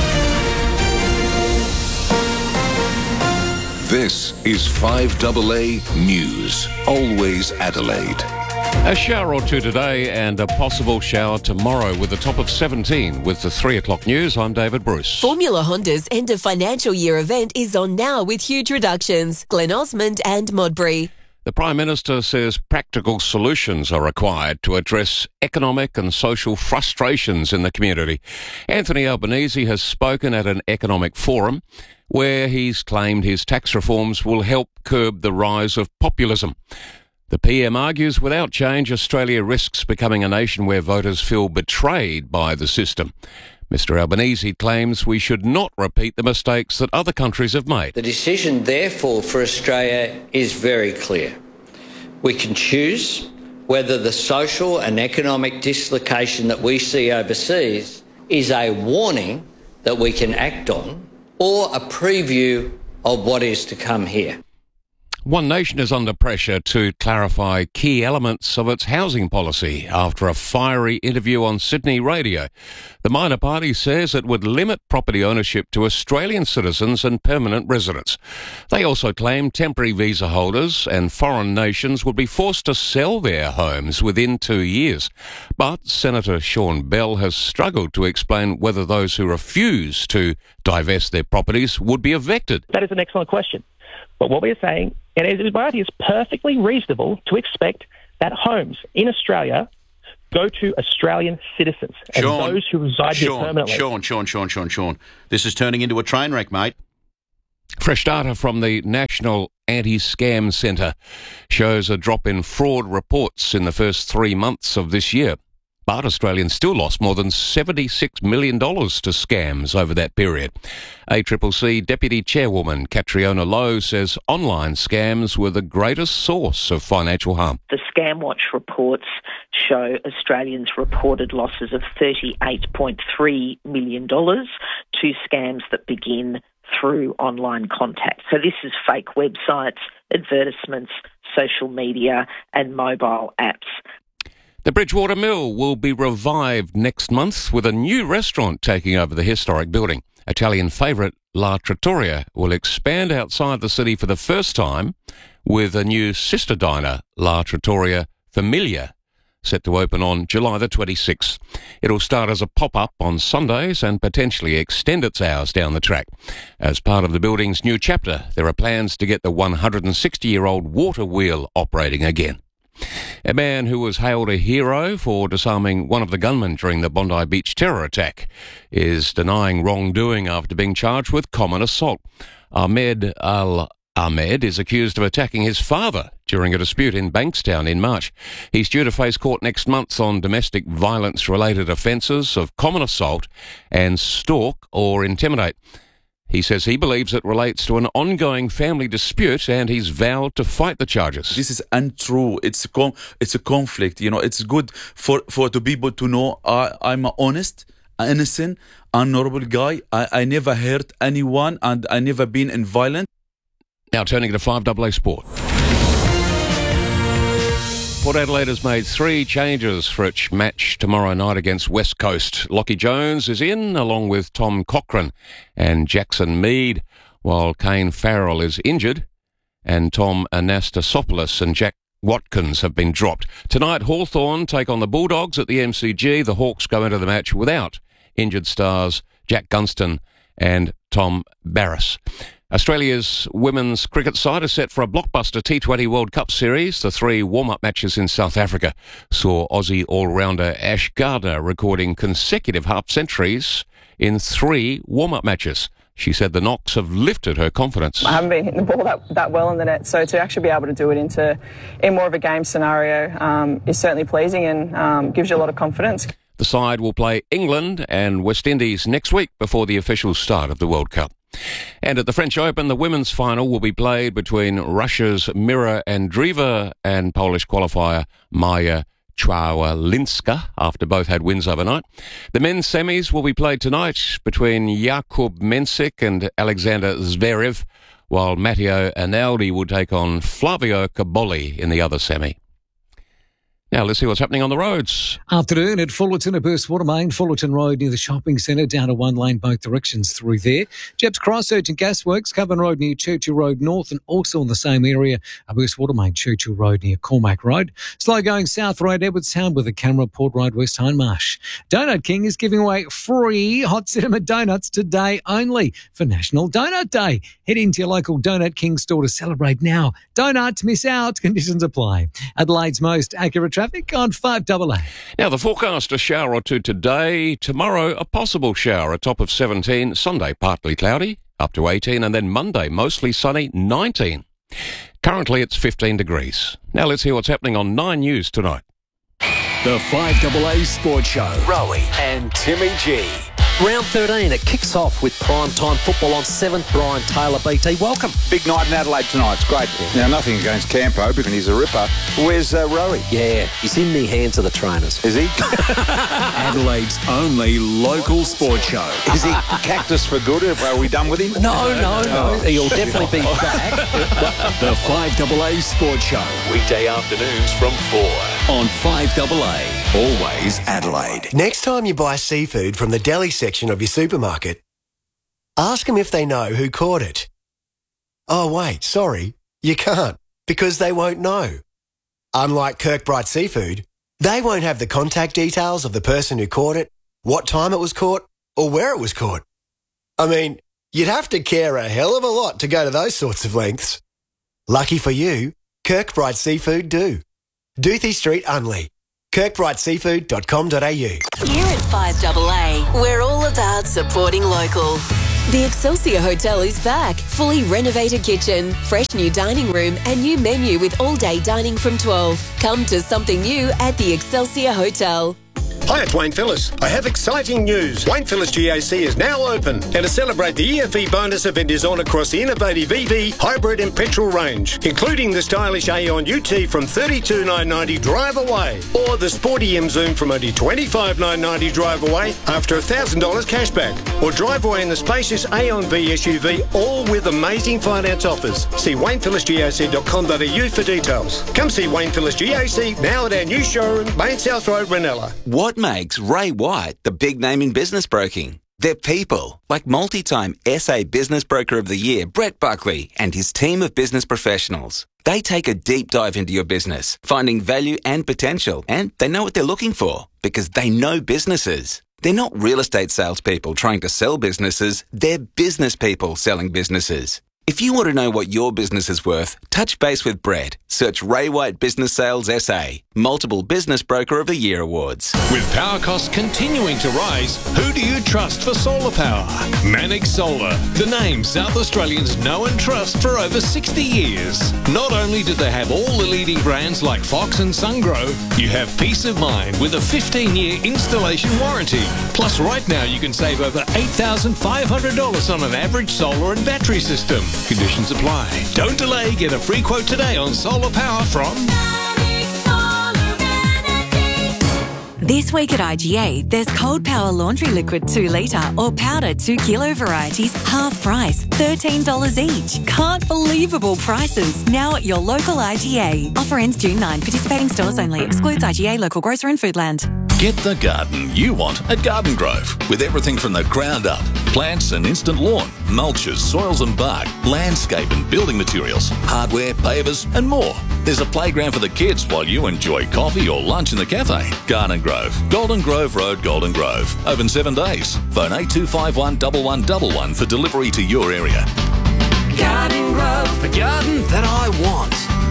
This is five A A News. Always Adelaide. A shower or two today and a possible shower tomorrow with a top of seventeen. With the three o'clock news, I'm David Bruce. Formula Honda's end of financial year event is on now with huge reductions. Glen Osmond and Modbury. The Prime Minister says practical solutions are required to address economic and social frustrations in the community. Anthony Albanese has spoken at an economic forum where he's claimed his tax reforms will help curb the rise of populism. The P M argues without change, Australia risks becoming a nation where voters feel betrayed by the system. Mister Albanese claims we should not repeat the mistakes that other countries have made. The decision, therefore, for Australia is very clear. We can choose whether the social and economic dislocation that we see overseas is a warning that we can act on or a preview of what is to come here. One Nation is under pressure to clarify key elements of its housing policy after a fiery interview on Sydney radio. The minor party says it would limit property ownership to Australian citizens and permanent residents. They also claim temporary visa holders and foreign nations would be forced to sell their homes within two years. But Senator Sean Bell has struggled to explain whether those who refuse to divest their properties would be evicted. That is an excellent question. But what we're saying, and it is, it's perfectly reasonable to expect that homes in Australia go to Australian citizens and Sean, those who reside Sean, here permanently. Sean, Sean, Sean, Sean, Sean. This is turning into a train wreck, mate. Fresh data from the National Anti-Scam Centre shows a drop in fraud reports in the first three months of this year. But Australians still lost more than seventy-six million dollars to scams over that period. A C C C Deputy Chairwoman Catriona Lowe says online scams were the greatest source of financial harm. The ScamWatch reports show Australians reported losses of thirty-eight point three million dollars to scams that begin through online contact. So this is fake websites, advertisements, social media and mobile apps. The Bridgewater Mill will be revived next month with a new restaurant taking over the historic building. Italian favourite La Trattoria will expand outside the city for the first time with a new sister diner, La Trattoria Familia, set to open on July the twenty-sixth. It'll start as a pop-up on Sundays and potentially extend its hours down the track. As part of the building's new chapter, there are plans to get the one hundred sixty-year-old water wheel operating again. A man who was hailed a hero for disarming one of the gunmen during the Bondi Beach terror attack is denying wrongdoing after being charged with common assault. Ahmed Al-Ahmed is accused of attacking his father during a dispute in Bankstown in March. He's due to face court next month on domestic violence-related offences of common assault and stalk or intimidate. He says he believes it relates to an ongoing family dispute and he's vowed to fight the charges. This is untrue. It's a, com- it's a conflict. You know, it's good for, for the people to know I, I'm an honest, innocent, honourable guy. I, I never hurt anyone and I never been in violence. Now turning to five double A Sport. Port Adelaide has made three changes for its match tomorrow night against West Coast. Lockie Jones is in, along with Tom Cochrane and Jackson Mead, while Kane Farrell is injured, and Tom Anastasopoulos and Jack Watkins have been dropped. Tonight, Hawthorn take on the Bulldogs at the M C G. The Hawks go into the match without injured stars Jack Gunston and Tom Barras. Australia's women's cricket side is set for a blockbuster T twenty World Cup series. The three warm-up matches in South Africa saw Aussie all-rounder Ash Gardner recording consecutive half-centuries in three warm-up matches. She said the knocks have lifted her confidence. I haven't been hitting the ball that, that well in the net, so to actually be able to do it into in more of a game scenario um, is certainly pleasing and um, gives you a lot of confidence. The side will play England and West Indies next week before the official start of the World Cup. And at the French Open, the women's final will be played between Russia's Mira Andreeva and Polish qualifier Maja Czwalinska, after both had wins overnight. The men's semis will be played tonight between Jakub Mensik and Alexander Zverev, while Matteo Analdi will take on Flavio Caboli in the other semi. Now let's see what's happening on the roads. Afternoon at Fullerton, a burst water main, Fullerton Road near the shopping centre, down to one lane both directions through there. Jeps Cross, Urgent Gasworks, Coven Road near Churchill Road North, and also in the same area, a burst water main, Churchill Road near Cormac Road. Slow going South Road, Edwardstown with a camera, Port Road, West Hindmarsh. Donut King is giving away free hot cinema donuts today only for National Donut Day. Head into your local Donut King store to celebrate now. Don't miss out. Conditions apply. Adelaide's most accurate traffic on five double A. Now the forecast, a shower or two today. Tomorrow, a possible shower, a top of seventeen. Sunday, partly cloudy, up to eighteen. And then Monday, mostly sunny, nineteen. Currently, it's fifteen degrees. Now let's hear what's happening on Nine News tonight. The five double A Sports Show. Rowie and Timmy G. Round thirteen, it kicks off with prime time football on seventh. Brian Taylor, B T, welcome. Big night in Adelaide tonight, it's great. Now, nothing against Campo, but he's a ripper. Where's uh, Rowie? Yeah, he's in the hands of the trainers. Is he? Adelaide only local sports show. Is he cactus for good? Are we done with him? No, no, no. Oh, he'll definitely be back. The five double A Sports Show. Weekday afternoons from four on five double A. Always Adelaide. Next time you buy seafood from the deli section of your supermarket, ask them if they know who caught it. Oh, wait, sorry, you can't, because they won't know. Unlike Kirkbride Seafood, they won't have the contact details of the person who caught it, what time it was caught, or where it was caught. I mean, you'd have to care a hell of a lot to go to those sorts of lengths. Lucky for you, Kirkbride Seafood do. Doothie Street, Unley. kirkbride seafood dot com dot a u. Here at five A A, we're all about supporting local. The Excelsior Hotel is back. Fully renovated kitchen, fresh new dining room and new menu with all-day dining from twelve. Come to something new at the Excelsior Hotel. Hi, it's Wayne Phillips. I have exciting news. Wayne Phillips G A C is now open. And to celebrate, the E F E bonus event is on across the innovative E V, hybrid and petrol range, including the stylish Aeon U T from thirty-two thousand nine hundred ninety drive away, or the sporty M Zoom from only twenty-five thousand nine hundred ninety drive away after one thousand dollars cashback, or drive away in the spacious Aeon V S U V, all with amazing finance offers. See wayne phillips g a c dot com dot a u for details. Come see Wayne Phillips G A C now at our new showroom, Main South Road, Ranella. What makes Ray White the big name in business broking? They're people, like multi-time S A Business Broker of the Year, Brett Buckley, and his team of business professionals. They take a deep dive into your business, finding value and potential, and they know what they're looking for because they know businesses. They're not real estate salespeople trying to sell businesses, they're business people selling businesses. If you want to know what your business is worth, touch base with Brett. Search Ray White Business Sales S A. Multiple Business Broker of the Year awards. With power costs continuing to rise, who do you trust for solar power? Manix Solar, the name South Australians know and trust for over sixty years. Not only do they have all the leading brands like Fox and Sungrow, you have peace of mind with a fifteen-year installation warranty. Plus, right now you can save over eight thousand five hundred dollars on an average solar and battery system. Conditions apply. Don't delay. Get a free quote today on solar power from... This week at I G A, there's Cold Power Laundry Liquid two litre or powder two kilo varieties, half price, thirteen dollars each. Can't believable prices. Now at your local I G A. Offer ends June ninth. Participating stores only. Excludes I G A, local grocer and Foodland. Get the garden you want at Garden Grove, with everything from the ground up. Plants and instant lawn, mulches, soils and bark, landscape and building materials, hardware, pavers and more. There's a playground for the kids while you enjoy coffee or lunch in the cafe. Garden Grove, Golden Grove Road, Golden Grove. Open seven days. Phone eight two five one, one one one one for delivery to your area. Garden Grove, the garden that I want.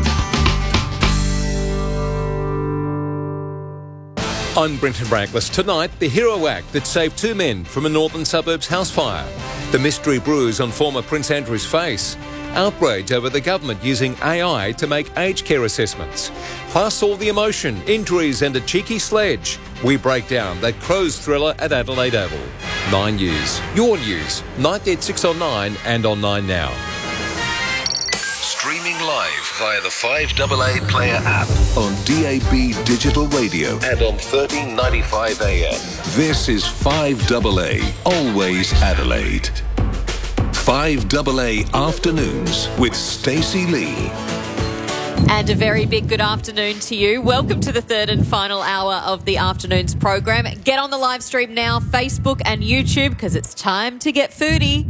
I'm Brenton Braglis. Tonight, the hero act that saved two men from a northern suburbs house fire. The mystery bruise on former Prince Andrew's face. Outrage over the government using A I to make aged care assessments. Plus all the emotion, injuries and a cheeky sledge. We break down that Crows thriller at Adelaide Oval. Nine News. Your news. Nightly at six on nine and on Nine Now. Streaming live via the five A A Player app on D A B Digital Radio and on thirteen ninety-five A M. This is five A A, always Adelaide. five A A Afternoons with Stacey Lee. And a very big good afternoon to you. Welcome to the third and final hour of the afternoon's program. Get on the live stream now, Facebook and YouTube, because it's time to get foodie.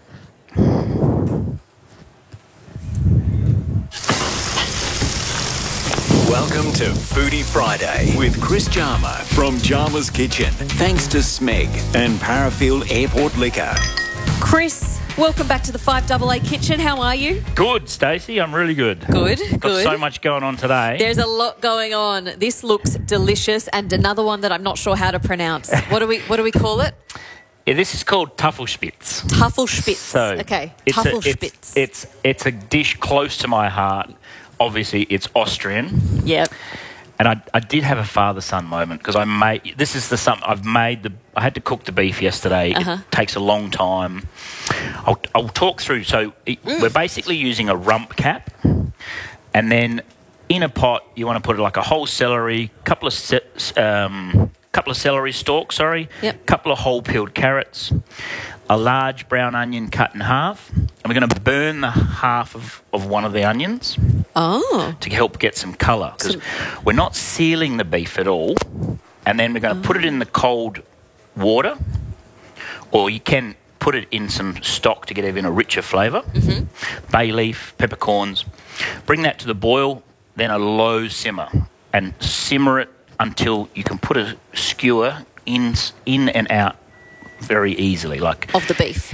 Welcome to Foodie Friday with Chris Jarma from Jarma's Kitchen. Thanks to Smeg and Parafield Airport Liquor. Chris, welcome back to the five A A Kitchen. How are you? Good, Stacey. I'm really good. Good, Got good. so much going on today. There's a lot going on. This looks delicious, and another one that I'm not sure how to pronounce. What do we What do we call it? Yeah, this is called Tafelspitz. Tafelspitz. So okay, it's a, Tafelspitz. it's, it's it's a dish close to my heart. Obviously, it's Austrian. Yep. And I, I did have a father-son moment because I made this is the something I've made the I had to cook the beef yesterday. Uh-huh. It takes a long time. I'll, I'll talk through. So it, we're basically using a rump cap, and then in a pot you want to put like a whole celery, couple of se- um, couple of celery stalks, sorry, yep. couple of whole peeled carrots, a large brown onion cut in half, and we're going to burn the half of, of one of the onions. Oh. To help get some colour, because we're not sealing the beef at all, and then we're going to oh. put it in the cold water, or you can put it in some stock to get even a richer flavour. Mm-hmm. Bay leaf, peppercorns. Bring that to the boil, then a low simmer, and simmer it until you can put a skewer in in and out very easily, like of the beef.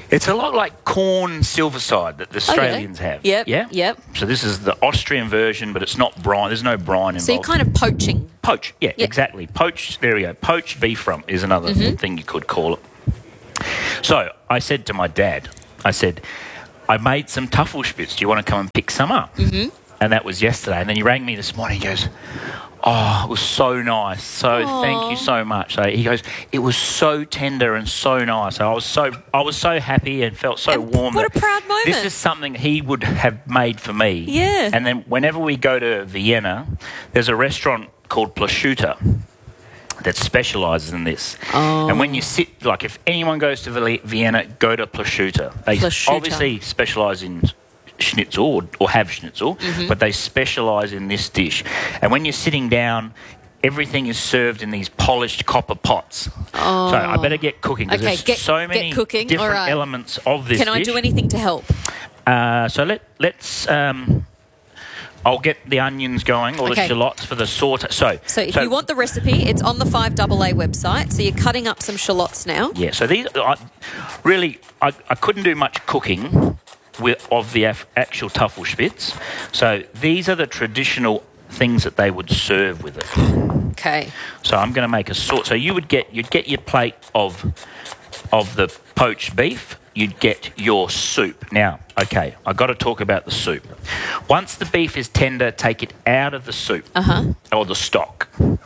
It's a lot like corn silverside that the Australians Oh, yeah. have. Yep, Yeah? yep. So this is the Austrian version, but it's not brine. There's no brine involved. So you're kind of poaching. Poach, yeah, Yep. exactly. Poached, there we go. Poached beef rump is another Mhm. thing you could call it. So I said to my dad, I said, I made some Tuffelspitz. Do you want to come and pick some up? Mm-hmm. And that was yesterday. And then he rang me this morning. He goes, oh, it was so nice. So Aw. thank you so much. So he goes, it was so tender and so nice. So I was so I was so happy and felt so warm. what that a proud moment. This is something he would have made for me. Yeah. And then whenever we go to Vienna, there's a restaurant called Plaschuta that specialises in this. Oh. And when you sit, like if anyone goes to Vili- Vienna, go to Plaschuta. They Plaschuta. obviously specialise in schnitzel or, or have schnitzel, Mhm. but they specialise in this dish. And when you're sitting down, everything is served in these polished copper pots. Oh. So I better get cooking because Okay, there's get- so get many cooking. different All right. elements of this Can I dish. do anything to help? Uh, so let, let's... Um, I'll get the onions going, or Okay. the shallots for the saute. So, So if you want the recipe, it's on the five A A website. So you're cutting up some shallots now. Yeah, so these I, really, I, I couldn't do much cooking with, of the af, actual Tuffelspitz. So these are the traditional things that they would serve with it. Okay. So I'm going to make a sort. So you would get you'd get your plate of of the poached beef. You'd get your soup. Now, okay, I got to talk about the soup. Once the beef is tender, take it out of the soup Uh-huh. or the stock.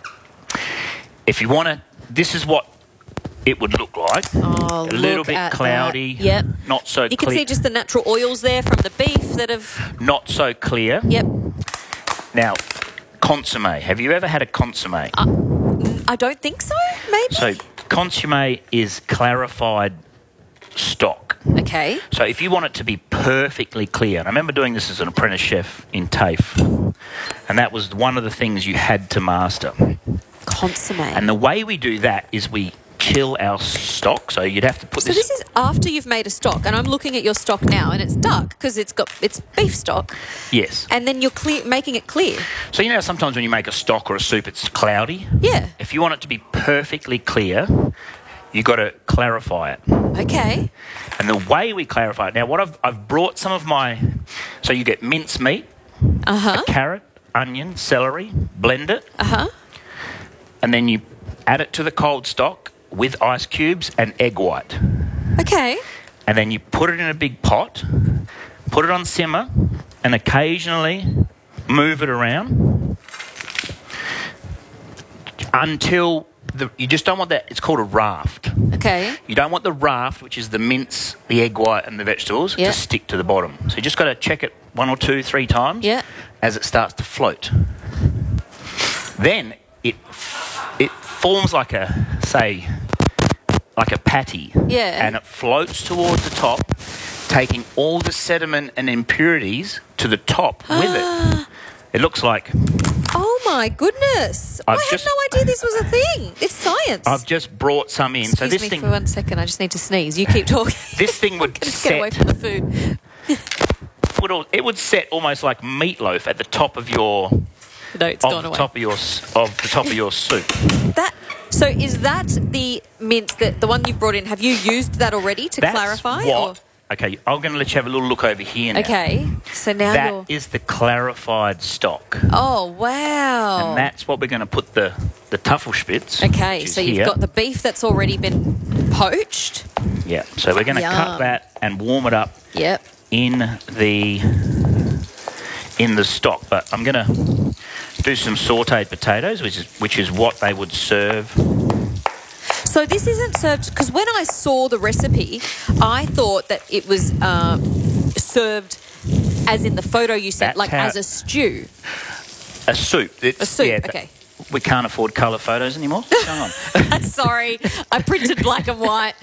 If you want to, this is what it would look like. Oh, a little look bit at cloudy. that. Yep. Not so You can clear. see just the natural oils there from the beef that have... Not so clear. Yep. Now, consomme. Have you ever had a consomme? I don't think so, maybe? So, consomme is clarified stock. Okay. So if you want it to be perfectly clear, and I remember doing this as an apprentice chef in TAFE, and that was one of the things you had to master. Consomme. And the way we do that is we chill our stock. So you'd have to put So this... this is after you've made a stock, and I'm looking at your stock now, and it's dark because it's got it's beef stock, Yes. and then you're clear, making it clear. So you know sometimes when you make a stock or a soup, it's cloudy? Yeah. If you want it to be perfectly clear, you've got to clarify it. Okay. And the way we clarify it... Now, what I've, I've brought some of my... So you get mince meat, Uh-huh. a carrot, onion, celery, blend it, Uh-huh. and then you add it to the cold stock with ice cubes and egg white. Okay. And then you put it in a big pot, put it on simmer, and occasionally move it around until the, you just don't want that. It's called a raft. Okay. You don't want the raft, which is the mince, the egg white, and the vegetables, Yeah. to stick to the bottom. So you just got to check it one or two, three times Yeah. as it starts to float. Then it it forms like a, say, like a patty. Yeah. And it floats towards the top, taking all the sediment and impurities to the top with it. It looks like... Oh my goodness! I've I had just- no idea this was a thing. It's science. I've just brought some in. Excuse so this me thing... for one second. I just need to sneeze. You keep talking. This thing would Just get away set... from the food. Would al- it would set almost like meatloaf at the top of your... No, it's of gone the away. top of your s- of the top of your soup. That. So is that the mince that the one you've brought in? Have you used that already to That's clarify? what. Okay, I'm going to let you have a little look over here Or? now. Okay. So now That you're. is the clarified stock, Oh wow. and that's what we're going to put the the Tuffelspitz. Okay, which is so you've here. got the beef that's already been poached. Yeah, so we're going to Yum. cut that and warm it up Yep. in the in the stock. But I'm going to do some sautéed potatoes, which is which is what they would serve. So this isn't served because when I saw the recipe, I thought that it was um, served as in the photo you sent, That's like how- as a stew. A soup. It's, A soup, yeah, th- okay. We can't afford colour photos anymore. Come on. Sorry, I printed black and white.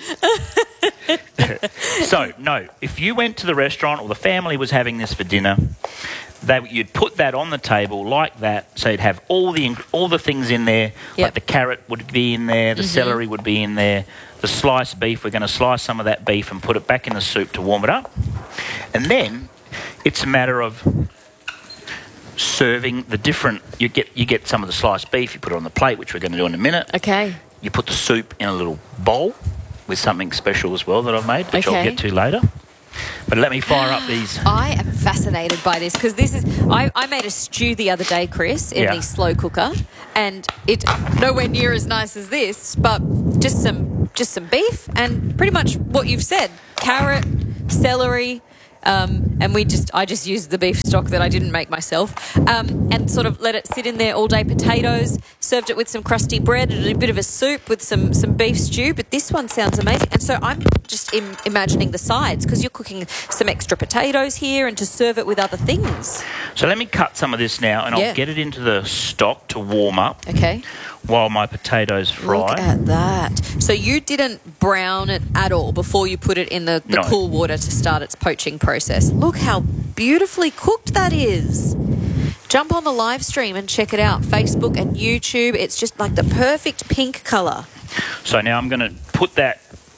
So, no, if you went to the restaurant or the family was having this for dinner, they, you'd put that on the table like that, so you'd have all the ing- all the things in there. Yep. Like the carrot would be in there, the Mhm. celery would be in there, the sliced beef. We're going to slice some of that beef and put it back in the soup to warm it up. And then it's a matter of serving the different... You get you get some of the sliced beef, you put it on the plate, which we're going to do in a minute. Okay. You put the soup in a little bowl, with something special as well that I've made, which Okay. I'll get to later. But let me fire up these. I am fascinated by this because this is. I, I made a stew the other day, Chris, in Yeah. the slow cooker, and it's nowhere near as nice as this, but just some just some beef and pretty much what you've said: carrot, celery. Um, and we just, I just used the beef stock that I didn't make myself, um, and sort of let it sit in there all day. Potatoes, served it with some crusty bread and a bit of a soup with some some beef stew. But this one sounds amazing, and so I'm just im- imagining the sides because you're cooking some extra potatoes here, and to serve it with other things. So let me cut some of this now, and Yeah. I'll get it into the stock to warm up. Okay. While my potatoes fry. Look at that. So you didn't brown it at all before you put it in the, the No. cool water to start its poaching process. Look how beautifully cooked that is. Jump on the live stream and check it out. Facebook and YouTube. It's just like the perfect pink colour. So now I'm going to put that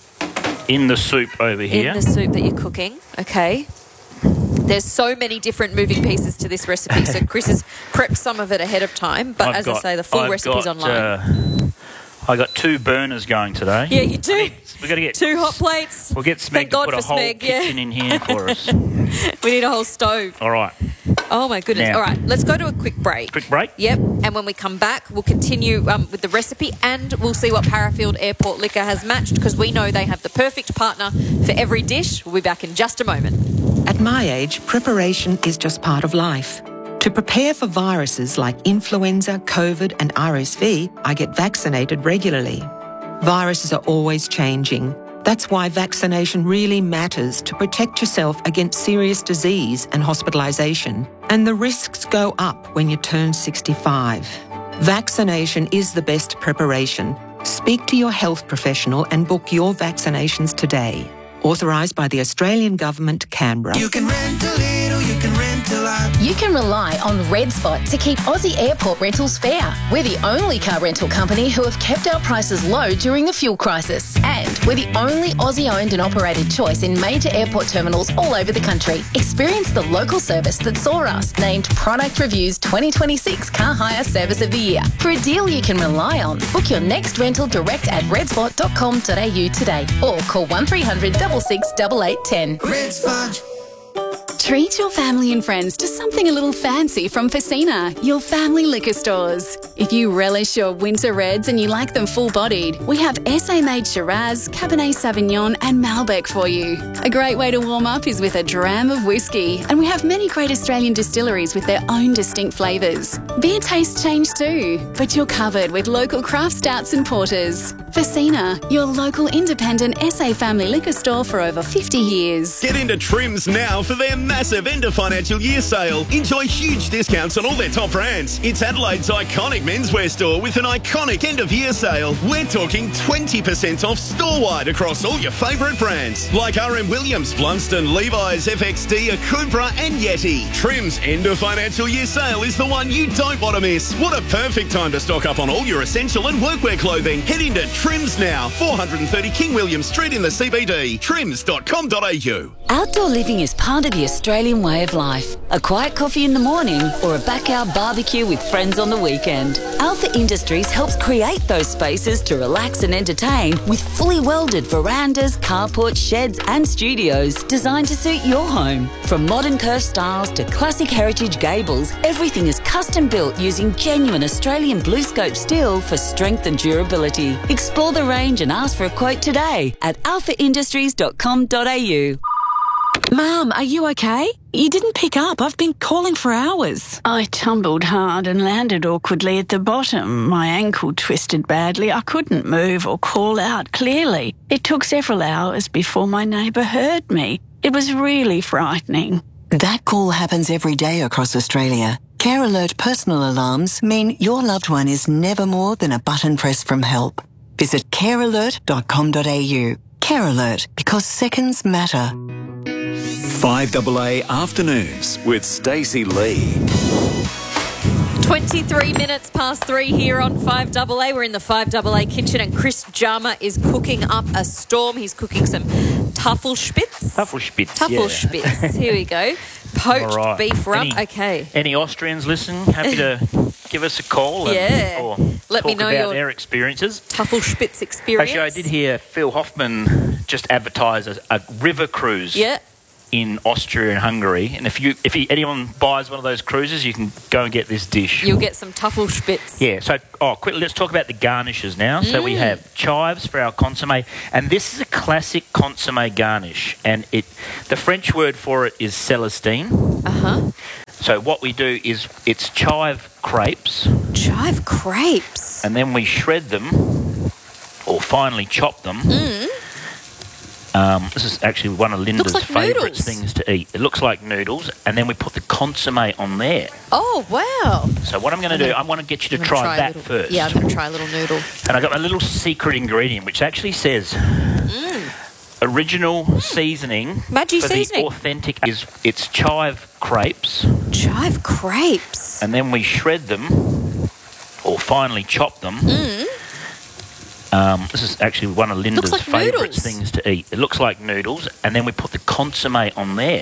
in the soup over here. In the soup that you're cooking. Okay. There's so many different moving pieces to this recipe. So Chris has prepped some of it ahead of time. But I've as I got- say, the full I've recipe's got, online. Uh, I got two burners going today. Yeah, you do. We've got to get Two hot plates. We'll get Smeg Thank to God put a for whole Smeg, yeah. kitchen in here for us. We need a whole stove. All right. Oh, my goodness. Now- All right, let's go to a quick break. Quick break. Yep, and when we come back, we'll continue um, with the recipe and we'll see what Parafield Airport Liquor has matched because we know they have the perfect partner for every dish. We'll be back in just a moment. At my age, preparation is just part of life. To prepare for viruses like influenza, COVID and R S V, I get vaccinated regularly. Viruses are always changing. That's why vaccination really matters to protect yourself against serious disease and hospitalisation. And the risks go up when you turn sixty-five. Vaccination is the best preparation. Speak to your health professional and book your vaccinations today. Authorised by the Australian Government, Canberra. You can rent a little, you can rent a lot. You can rely on Red Spot to keep Aussie airport rentals fair. We're the only car rental company who have kept our prices low during the fuel crisis. And we're the only Aussie-owned and operated choice in major airport terminals all over the country. Experience the local service that saw us named Product Review's twenty twenty-six Car Hire Service of the Year. For a deal you can rely on, book your next rental direct at redspot dot com dot a u today or call one three hundred six six eight eight one zero. Red Spot. Treat your family and friends to something a little fancy from Facina, your family liquor stores. If you relish your winter reds and you like them full-bodied, we have S A-made Shiraz, Cabernet Sauvignon and Malbec for you. A great way to warm up is with a dram of whiskey, and we have many great Australian distilleries with their own distinct flavours. Beer tastes change too, but you're covered with local craft stouts and porters. Facina, your local independent S A family liquor store for over fifty years. Get into Trims now for their massive end of financial year sale. Enjoy huge discounts on all their top brands. It's Adelaide's iconic menswear store with an iconic end of year sale. We're talking twenty percent off store-wide across all your favourite brands like R M Williams, Blunston, Levi's, F X D, Akubra and Yeti. Trims end of financial year sale is the one you don't want to miss. What a perfect time to stock up on all your essential and workwear clothing. Head into Trims now, four thirty King William Street in the C B D. trims dot com dot a u. Outdoor living is part of the Australian way of life. A quiet coffee in the morning or a backyard barbecue with friends on the weekend. Alpha Industries helps create those spaces to relax and entertain with fully welded verandas, carports, sheds and studios designed to suit your home. From modern curved styles to classic heritage gables, everything is custom built using genuine Australian blue scope steel for strength and durability. Explore the range and ask for a quote today at alpha industries dot com dot a u. Mum, are you okay? You didn't pick up. I've been calling for hours. I tumbled hard and landed awkwardly at the bottom. My ankle twisted badly. I couldn't move or call out clearly. It took several hours before my neighbour heard me. It was really frightening. That call happens every day across Australia. Care Alert personal alarms mean your loved one is never more than a button press from help. Visit care alert dot com dot a u. Care Alert, because seconds matter. five A A Afternoons with Stacey Lee. twenty-three minutes past three here on five A A. We're in the five A A kitchen and Chris Jama is cooking up a storm. He's cooking some Tafelspitz. Tafelspitz, Tafelspitz. yeah. Here we go. Poached All right. beef rump. Any- Okay. Any Austrians listening? Happy to give us a call. and- Yeah. or Let talk me know about your their experiences. Tafelspitz experience. Actually, I did hear Phil Hoffman just advertise a, a river cruise. Yeah. In Austria and Hungary, and if you if you, anyone buys one of those cruises, you can go and get this dish. You'll get some Tafelspitz. Yeah. So, oh, quickly, let's talk about the garnishes now. Mm. So we have chives for our consommé, and this is a classic consommé garnish, and it the French word for it is Celestine. Uh huh. So what we do is it's chive crepes. Chive crepes. And then we shred them, or finely chop them. Mm. Um, this is actually one of Linda's like favourite noodles. things to eat. It looks like noodles, and then we put the consommé on there. Oh, wow. So what I'm going to do, I want to get you to I'm try, try that little, first. Yeah, I'm going to try a little noodle. And I got my little secret ingredient, which actually says mm. original seasoning Maggi for seasoning. the authentic is it's chive crepes. Chive crepes. And then we shred them, or finely chop them. Mm. Um, this is actually one of Linda's like favourite noodles. things to eat. It looks like noodles, and then we put the consommé on there.